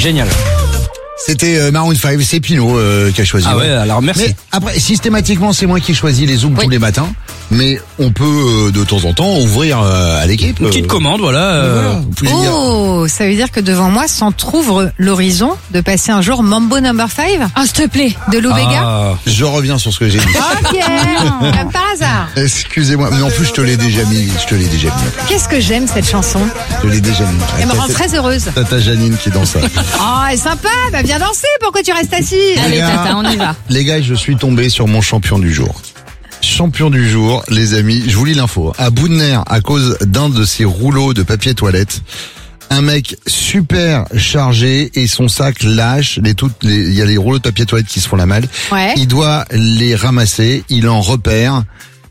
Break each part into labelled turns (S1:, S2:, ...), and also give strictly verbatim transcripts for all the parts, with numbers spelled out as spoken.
S1: Génial.
S2: C'était euh, Maroon cinq, c'est Pinot euh, qui a choisi.
S1: Ah ouais, alors merci.
S2: Mais après, systématiquement, c'est moi qui choisis les zooms
S3: Oui.
S2: tous les matins. Mais on peut euh, de temps en temps ouvrir euh, à l'équipe.
S1: Une petite
S2: euh,
S1: commande, voilà. euh,
S2: voilà, vous pouvez dire-
S4: Oh, ça veut dire que devant moi s'entrouvre l'horizon de passer un jour Mambo Number cinq
S3: Ah, s'il te plaît.
S4: de Lou Bega.
S1: Ah,
S2: Je reviens sur ce que j'ai dit.
S4: Ok, comme par hasard.
S2: Excusez-moi, mais en plus je te l'ai déjà mis, je te l'ai déjà mis.
S4: Qu'est-ce que j'aime cette chanson.
S2: Je te l'ai déjà mis.
S4: Elle me
S2: Ah,
S4: rend
S2: t'as-
S4: très heureuse.
S2: T'as ta Janine qui danse ça.
S4: Oh, elle est sympa, bah viens danser, pourquoi tu restes assis?
S3: Allez,
S2: gars.
S3: Tata, on y va.
S2: Les gars, je suis tombé sur mon champion du jour. Champion du jour, les amis, je vous lis l'info. À bout de nerfs, à cause d'un de ses rouleaux de papier toilette, un mec super chargé et son sac lâche. Les toutes, les, il y a les rouleaux de papier toilette qui se font la malle.
S4: Ouais.
S2: Il doit les ramasser, il en repère.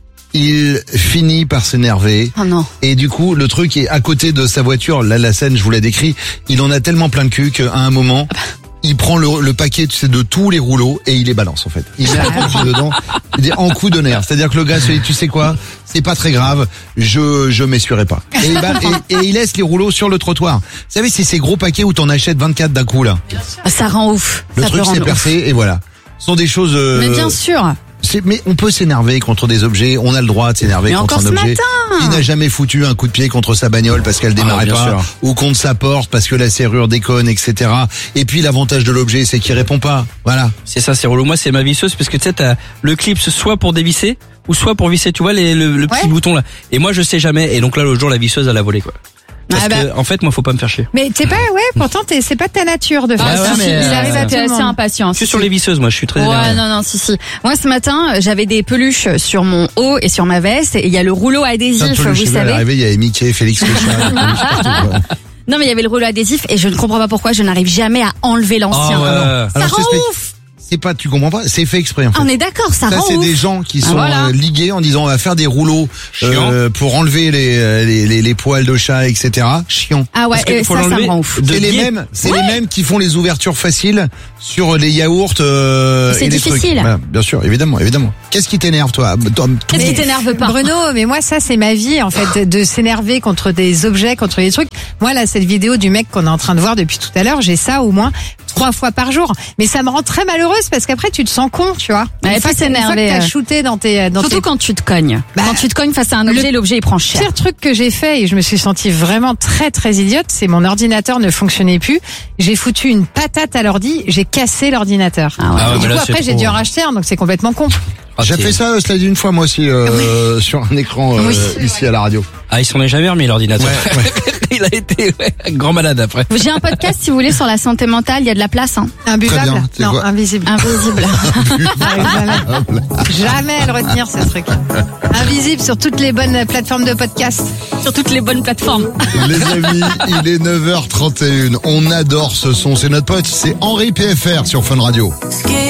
S2: Il finit par s'énerver.
S3: Oh non.
S2: Et du coup, le truc est à côté de sa voiture. Là, la scène, je vous la décris. Il en a tellement plein le cul qu'à un moment, il prend le, le paquet, tu sais, de tous les rouleaux et il les balance, en fait. Il met un papier dedans. Il dit en coup de nerf. C'est-à-dire que le gars se dit, tu sais quoi? C'est pas très grave. Je, je m'essuierai pas. Et, il ba- et, et il laisse les rouleaux sur le trottoir. Vous savez, c'est ces gros paquets où t'en achètes vingt-quatre d'un coup, là.
S3: Ah, ça rend ouf.
S2: Le
S3: ça
S2: truc
S3: peut
S2: s'est
S3: rendre ouf.
S2: percé et voilà. Ce sont des choses, euh,
S3: Mais bien sûr.
S2: c'est- mais on peut s'énerver contre des objets, on a le droit de s'énerver
S3: Mais
S2: contre
S3: encore
S2: un
S3: ce
S2: objet.
S3: matin.
S2: Qui n'a jamais foutu un coup de pied contre sa bagnole parce qu'elle démarrait
S1: bien
S2: pas,
S1: sûr.
S2: ou contre sa porte parce que la serrure déconne, et cetera. Et puis l'avantage de l'objet, c'est qu'il répond pas. Voilà.
S1: c'est ça, c'est relou. Moi, c'est ma visseuse parce que tu sais, t'as le clip soit pour dévisser ou soit pour visser, tu vois, les, le, le petit
S4: Ouais.
S1: bouton là. Et moi, je sais jamais. Et donc là, l'autre jour, la visseuse, elle a volé quoi. Parce
S3: Ah bah.
S1: que, en fait, moi, faut pas me faire chier.
S4: Mais t'es pas, ouais, pourtant t'es, c'est pas ta nature de faire
S3: Ah,
S1: ouais,
S4: ça.
S3: si,
S1: mais,
S3: si, il
S1: euh,
S3: arrive à
S4: tout le
S3: être assez
S4: monde.
S3: impatient.
S1: Je suis
S3: si,
S1: sur
S3: si.
S1: les visseuses, moi, je suis très
S3: Ouais,
S1: énervé.
S3: non, non, si, si. Moi, ce matin, j'avais des peluches sur mon haut et sur ma veste, et il y a le rouleau adhésif,
S2: Putain de peluche,
S3: vous
S2: elle est
S3: savez.
S2: arrivée, il y avait Mickey, Félix Cochon, des peluches partout, quoi.
S3: Non, mais il y avait le rouleau adhésif, et je ne comprends pas pourquoi je n'arrive jamais à enlever l'ancien.
S1: Ah ouais.
S3: Ça
S2: Alors, je
S3: rend
S2: t'explique.
S3: ouf.
S2: C'est pas, tu comprends pas, c'est fait exprès, en fait.
S3: On est d'accord, ça,
S2: Ça,
S3: rend
S2: c'est
S3: ouf.
S2: des gens qui
S3: Ah,
S2: sont
S3: voilà.
S2: euh, ligués en disant on va faire des rouleaux
S1: Chiant.
S2: euh, pour enlever les, euh, les, les, les poils de chat, et cetera. Chiant.
S3: Ah ouais,
S1: Parce que
S3: et
S1: faut
S3: ça, ça
S1: l'enlever
S3: me rend ouf.
S1: de
S2: C'est les
S1: biais.
S2: mêmes, c'est les mêmes qui font les ouvertures faciles sur les yaourts euh,
S3: C'est
S2: et les
S3: difficile.
S2: trucs. Voilà, bien sûr, évidemment, évidemment. Qu'est-ce qui t'énerve, toi, Tom, tout-
S3: Qu'est-ce qui t'énerve pas?
S4: Bruno, mais moi ça c'est ma vie en fait, de s'énerver contre des objets, contre des trucs. Moi là, cette vidéo du mec qu'on est en train de voir depuis tout à l'heure, j'ai ça au moins trois fois par jour. Mais ça me rend très malheureuse parce qu'après tu te sens con, tu vois.
S3: Ouais,
S4: Une fois
S3: puis
S4: que- une fois que
S3: s'énerver,
S4: t'as
S3: euh.
S4: shooté dans tes, dans
S3: Surtout
S4: tes
S3: quand tu te cognes.
S4: Bah,
S3: quand tu te cognes face à un objet,
S4: le
S3: l'objet il prend cher.
S4: pire truc que j'ai fait et je me suis sentie vraiment très très idiote, c'est mon ordinateur ne fonctionnait plus. J'ai foutu une patate à l'ordi, j'ai cassé l'ordinateur.
S3: Ah ouais.
S1: Ah ouais,
S4: Et du
S1: mais
S4: coup
S1: là, c'est
S4: après j'ai
S1: trop.
S4: dû en racheter un, donc c'est complètement con.
S1: Ah,
S2: J'ai
S1: c'est-
S2: fait ça, cela dit une fois moi aussi euh, sur un écran euh,
S4: Oui.
S2: ici à la radio.
S1: Ah, il s'en est jamais remis, l'ordinateur. Il a été ouais, grand malade après.
S3: J'ai un podcast, si vous voulez, sur la santé mentale. Il y a de la place. Hein.
S4: Imbuvable?
S2: bien, c'est
S4: Non,
S2: quoi
S4: invisible.
S3: Invisible.
S4: J'arrive jamais, jamais à le retenir ce truc. Invisible sur toutes les bonnes plateformes de podcast.
S3: Sur toutes les bonnes plateformes.
S2: Les amis, il est neuf heures trente et une. On adore ce son, c'est notre pote, c'est Henri P F R sur Fun Radio.